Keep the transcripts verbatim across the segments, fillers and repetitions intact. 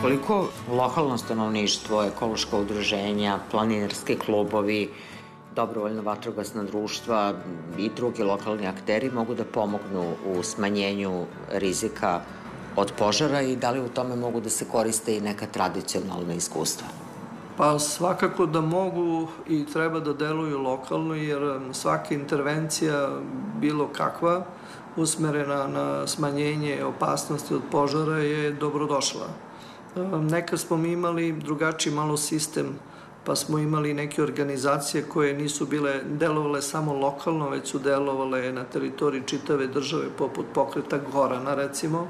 Koliko lokalno stanovništvo, ekološka udruženja, planinarski klubovi, dobrovoljna vatrogasna društva i drugi lokalni akteri mogu da pomognu u smanjenju rizika od požara i da li u tome mogu da se koriste i neka tradicionalna iskustva? Pa svakako da mogu i treba da deluju lokalno, jer svaka intervencija bilo kakva usmerena na smanjenje opasnosti od požara je dobrodošla. Nekad smo mi imali drugačiji malo sistem, pa smo imali neke organizacije koje nisu bile delovale samo lokalno, već su delovale na teritoriji čitave države, poput pokreta Gorana recimo,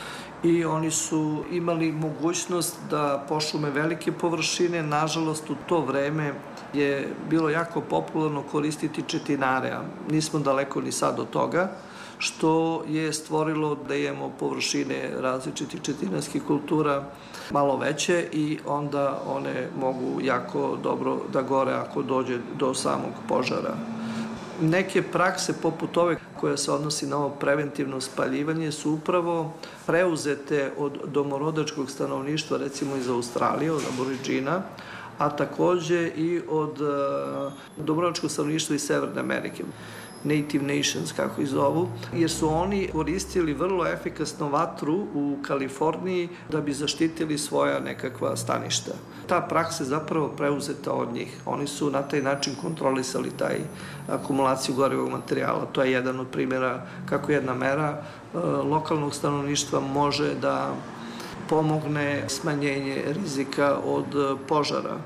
i oni su imali mogućnost da pošume velike površine. Nažalost, u to vreme je bilo jako popularno koristiti četinare, a nismo daleko ni sad od toga, što je stvorilo da imamo površine različitih četinarskih kultura malo veće i onda one mogu jako dobro da gore ako dođe do samog požara. Neke prakse poput ove koja se odnosi na ovo preventivno spaljivanje su upravo preuzete od domorodačkog stanovništva, recimo iz Australije, od Aboridžina, a takođe i od domorodačkog stanovništva iz Severne Amerike, Native Nations, kako ih zovu, jer su oni koristili vrlo efikasno vatru u Kaliforniji da bi zaštitili svoja nekakva staništa. Ta praksa je zapravo preuzeta od njih. Oni su na taj način kontrolisali taj akumulaciju gorivog materijala. To je jedan od primjera kako jedna mera lokalnog stanovništva može da pomogne smanjenje rizika od požara.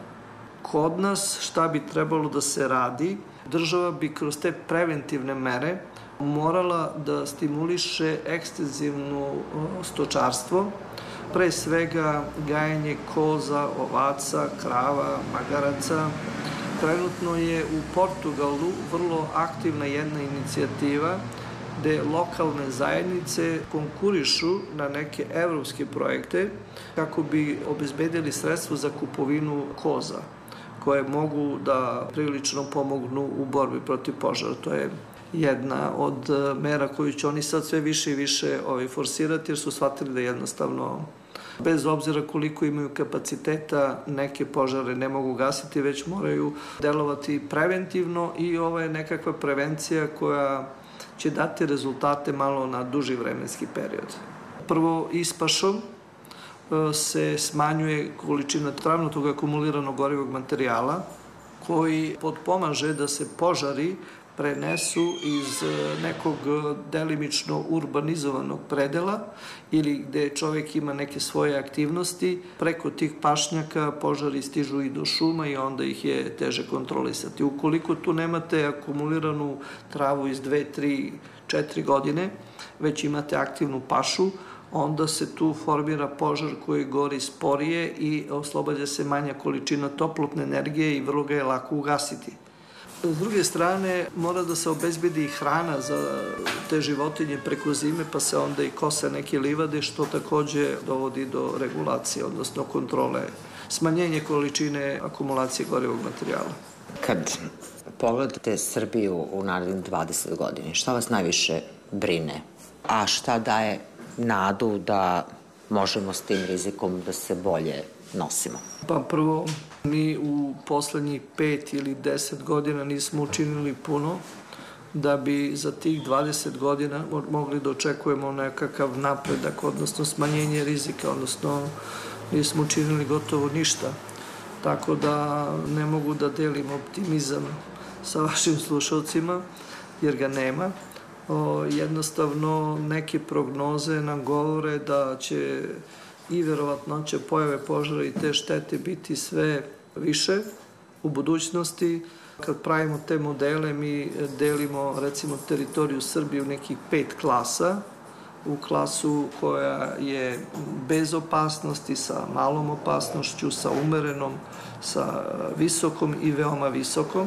Kod nas šta bi trebalo da se radi? Država bi kroz te preventivne mere morala da stimuliše ekstenzivno stočarstvo, pre svega gajenje koza, ovaca, krava, magaraca. Trenutno je u Portugalu vrlo aktivna jedna inicijativa gde lokalne zajednice konkurišu na neke evropske projekte kako bi obezbedili sredstvo za kupovinu koza, koje mogu da prilično pomognu u borbi protiv požara. To je jedna od mera koju će oni sad sve više i više forsirati, jer su shvatili da jednostavno, bez obzira koliko imaju kapaciteta, neke požare ne mogu gasiti, već moraju delovati preventivno i ovo je nekakva prevencija koja će dati rezultate malo na duži vremenski period. Prvo, ispašom se smanjuje količina travnatog akumuliranog gorivog materijala koji potpomaže da se požari prenesu iz nekog delimično urbanizovanog predela ili gde čovek ima neke svoje aktivnosti. Preko tih pašnjaka požari stižu i do šuma i onda ih je teže kontrolisati. Ukoliko tu nemate akumuliranu travu iz dve, tri, četiri godine, već imate aktivnu pašu, onda se tu formira požar koji gori sporije i oslobađa se manja količina toplotne energije i vrlo ga je lako ugasiti. S druge strane, mora da se obezbedi hrana za te životinje preko zime, pa se onda i kose neke livade, što takođe dovodi do regulacije, odnosno kontrole, smanjenje količine akumulacije gorivog materijala. Kad pogledate Srbiju u narednih dvadeset godina, šta vas najviše brine? A šta daje nadu da možemo s tim rizikom da se bolje nosimo? Pa prvo, mi u poslednjih pet ili deset godina nismo učinili puno da bi za tih dvadeset godina mogli da očekujemo nekakav napredak, odnosno smanjenje rizika, odnosno nismo učinili gotovo ništa. Tako da ne mogu da delim optimizam sa vašim slušalcima, jer ga nema. Jednostavno, neke prognoze nam govore da će i verovatnoća pojave požara i te štete biti sve više u budućnosti. Kad pravimo te modele, mi delimo recimo teritoriju Srbije u nekih pet klasa. U klasu koja je bez opasnosti, sa malom opasnošću, sa umerenom, sa visokom i veoma visokom.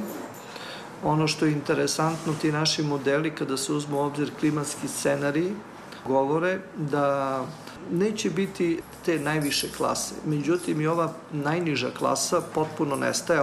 Ono što je interesantno, ti naši modeli, kada se uzmu u obzir klimatski scenariji, govore da neće biti te najviše klase. Međutim, i ova najniža klasa potpuno nestaje,